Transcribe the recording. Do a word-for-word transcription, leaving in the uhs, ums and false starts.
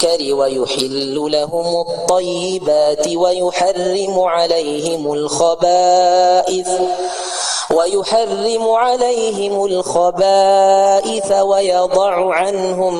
ويحل لهم الطيبات ويحرم عليهم الخبائث ويحرم عليهم الخبائث ويضع عنهم